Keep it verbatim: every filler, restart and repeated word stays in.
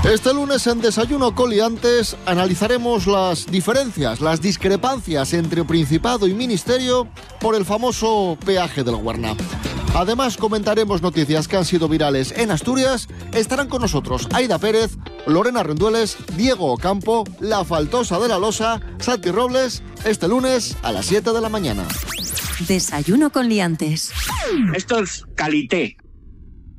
Este lunes en Desayuno con Liantes analizaremos las diferencias, las discrepancias entre Principado y Ministerio por el famoso peaje del Huerna. Además comentaremos noticias que han sido virales en Asturias. Estarán con nosotros Aida Pérez, Lorena Rendueles, Diego Ocampo, La Faltosa de la Losa, Santi Robles, este lunes a las siete de la mañana. Desayuno con Liantes. Esto es calité.